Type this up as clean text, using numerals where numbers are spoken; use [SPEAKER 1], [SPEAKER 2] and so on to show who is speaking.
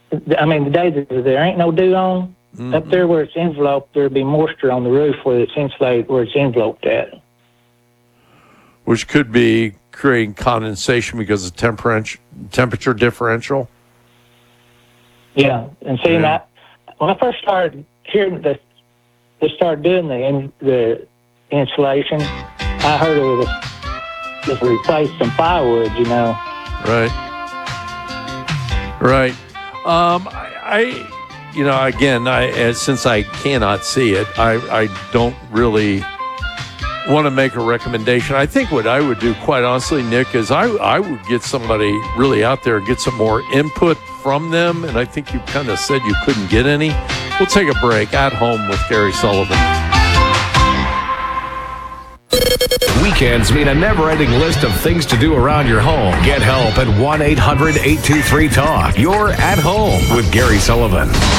[SPEAKER 1] I mean, the days that there ain't no dew on, up there where it's enveloped, there'll be moisture on the roof where it's insulated, where it's enveloped at.
[SPEAKER 2] Which could be creating condensation because of temperature differential.
[SPEAKER 1] Yeah, and seeing that, when I first started hearing that they started doing the insulation, I heard it was just replace some firewood, you know.
[SPEAKER 2] Right. Since I cannot see it, I don't really want to make a recommendation. I think what I would do, quite honestly, Nick, is I would get somebody really out there and get some more input from them. And I think you kind of said you couldn't get any. We'll take a break. At Home with Gary Sullivan.
[SPEAKER 3] Weekends mean a never-ending list of things to do around your home. Get help at 1-800-823-TALK. You're at home with Gary Sullivan.